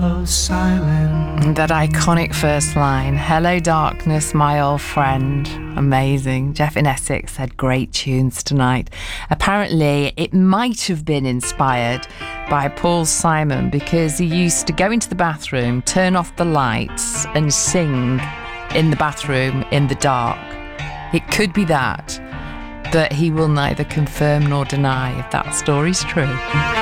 Silent. That iconic first line, "Hello darkness, my old friend." Amazing. Jeff in Essex said great tunes tonight. Apparently it might have been inspired by Paul Simon, because he used to go into the bathroom, turn off the lights and sing in the bathroom in the dark. It could be that, but he will neither confirm nor deny if that story's true.